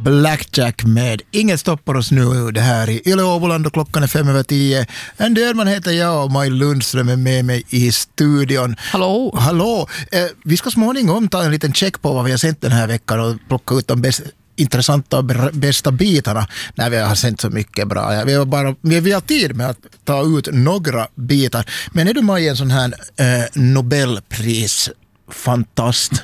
Blackjack med Ingen stoppar oss nu. Det här i Yle Åboland och klockan är 5:10. En Dörman heter jag och Maj Lundström är med mig i studion. Hallå. Hallå. Vi ska småningom ta en liten check på vad vi har sett den här veckan och plocka ut de intressanta och bästa bitarna när vi har sett så mycket bra. Vi har tid med att ta ut några bitar. Men är du Maj en sån här Nobelprisfantast?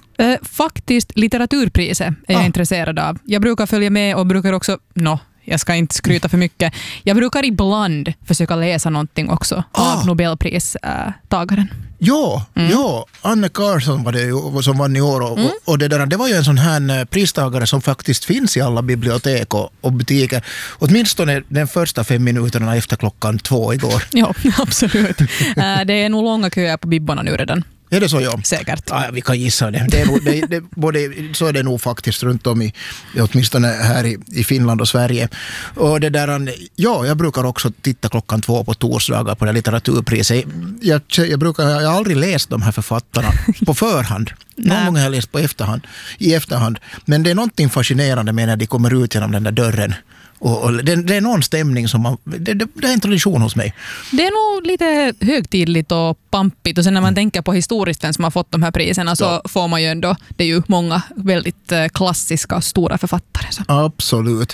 Faktiskt litteraturpriset är jag intresserad av. Jag brukar följa med och brukar också, jag ska inte skryta för mycket. Jag brukar ibland försöka läsa någonting också av Nobelpristagaren. Ja, Anne Carson var det ju, som vann i år och det var ju en sån här pristagare som faktiskt finns i alla bibliotek och butiker. Åtminstone den första 5 minuterna efter 2:00 igår. Ja, absolut. Det är nog långa köer på bibborna nu redan. Är det så, ja? Säkert. Ja, vi kan gissa det. Det är nog, så är det nog faktiskt runt om åtminstone här i Finland och Sverige. Och det där, jag brukar också titta 2:00 på torsdagar på det litteraturpriset. Jag har aldrig läst de här författarna på förhand. Någon gång har jag läst i efterhand. Men det är någonting fascinerande med när de kommer ut genom den där dörren. Och det är någon stämning som det är en tradition hos mig. Det är nog lite högtidligt och pampigt och sen när man tänker på historiskt vem som har fått de här priserna så får man ju ändå, det är ju många väldigt klassiska stora författare. Så. Absolut.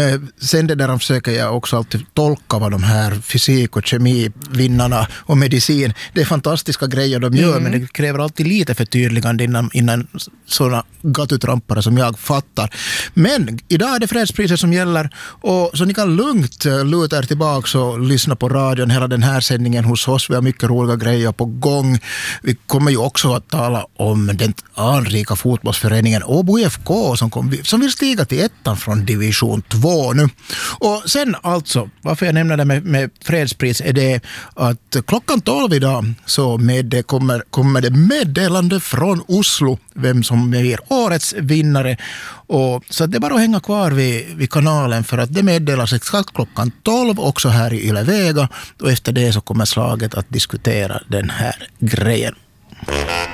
Sen det där försöker jag också alltid tolka vad de här fysik- och kemivinnarna och medicin, det är fantastiska grejer de gör men det kräver alltid lite förtydligande innan sådana gatutrampare som jag fattar. Men idag är det fredspriser som gäller. Och så ni kan lugnt luta er tillbaka och lyssna på radion hela den här sändningen hos oss. Vi har mycket roliga grejer på gång. Vi kommer ju också att tala om den anrika fotbollsföreningen Åbo IFK som vill stiga till ettan från division 2 nu. Och sen alltså, varför jag nämner det med fredspris är det att 12:00 idag så kommer det meddelande från Oslo vem som blir årets vinnare. Och så det är bara att hänga kvar vid kanalen för att det meddelas exakt 12:00 också här i Yle Vega och efter det så kommer slaget att diskutera den här grejen.